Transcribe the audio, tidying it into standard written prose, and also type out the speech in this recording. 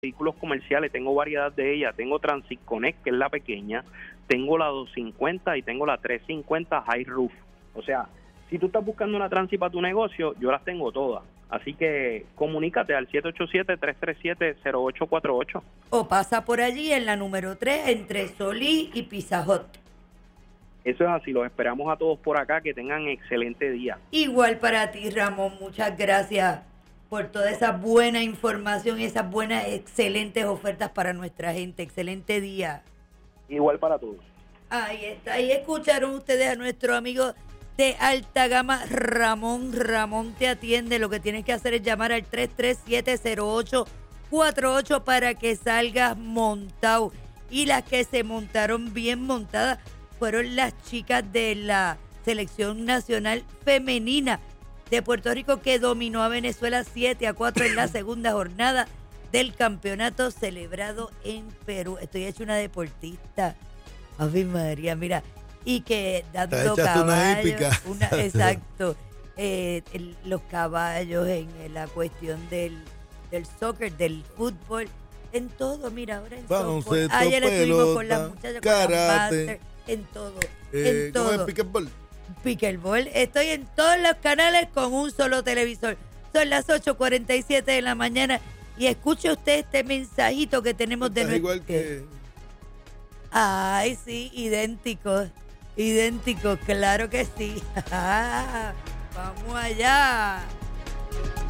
vehículos comerciales, tengo variedad de ellas, tengo Transit Connect, que es la pequeña, tengo la 250 y tengo la 350 High Roof. O sea, si tú estás buscando una Transit para tu negocio, yo las tengo todas. Así que comunícate al 787-337-0848. O pasa por allí en la número 3, entre Solí y Pizza Hut. Eso es así, los esperamos a todos por acá, que tengan excelente día. Igual para ti, Ramón, muchas gracias por toda esa buena información y esas buenas, excelentes ofertas para nuestra gente. Excelente día. Igual para todos. Ahí está, ahí escucharon ustedes a nuestro amigo de alta gama, Ramón. Ramón te atiende, lo que tienes que hacer es llamar al 337-0848 para que salgas montado. Y las que se montaron bien montadas fueron las chicas de la Selección Nacional Femenina de Puerto Rico, que dominó a Venezuela 7-4 en la segunda jornada del campeonato celebrado en Perú. Estoy hecha una deportista. Ave María, mira. Y que dando caballos. Exacto. Los caballos en la cuestión del soccer, del fútbol, en todo. Mira, ahora en softball. Ayer estuvimos con las muchachas, karate, con las máster, en todo. En todo. ¿Cómo es pickleball? Pickleball. Estoy en todos los canales con un solo televisor. Son las 8:47 de la mañana y escuche usted este mensajito que tenemos de nuestro... igual que... Ay, sí, idénticos, claro que sí. Vamos allá.